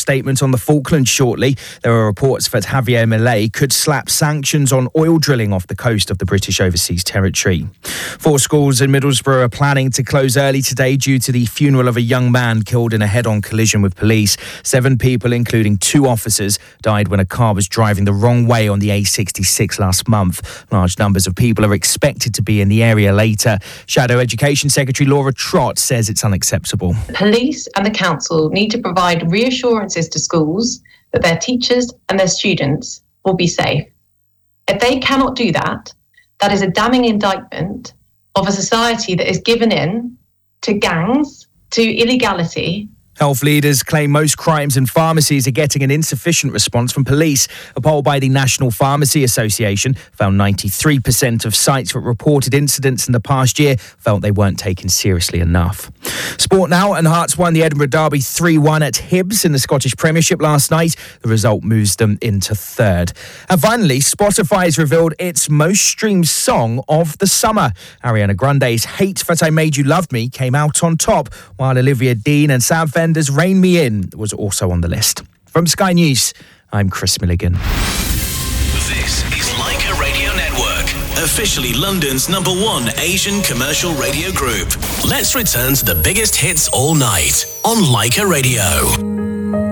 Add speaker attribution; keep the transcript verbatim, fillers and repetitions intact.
Speaker 1: statement on the Falklands shortly. There are reports that Javier Milei could slap sanctions on oil drilling off the coast of the British Overseas Territory. Four schools in Middlesbrough are planning to close early today due to the funeral of a young man killed in a head-on collision with police. Seven people, including two officers, died when a car was driving the wrong way on the A sixty-six last month. Large numbers of people are expected to be in the area later. Shadow Education Secretary Laura Trott says it's unacceptable.
Speaker 2: Police and the council need to provide reassurances to schools that their teachers and their students will be safe. If they cannot do that, that is a damning indictment of a society that is given in to gangs, to illegality.
Speaker 1: Health leaders claim most crimes in pharmacies are getting an insufficient response from police. A poll by the National Pharmacy Association found ninety-three percent of sites that reported incidents in the past year felt they weren't taken seriously enough. Sport now, and Hearts won the Edinburgh Derby three one at Hibs in the Scottish Premiership last night. The result moves them into third. And finally, Spotify has revealed its most streamed song of the summer. Ariana Grande's Hate That I Made You Love Me came out on top, while Olivia Dean and Sam Fender's Rein Me In was also on the list. From Sky News, I'm Chris Milligan.
Speaker 3: This is Leica Radio Network, officially London's number one Asian commercial radio group. Let's return to the biggest hits all night on Leica Radio.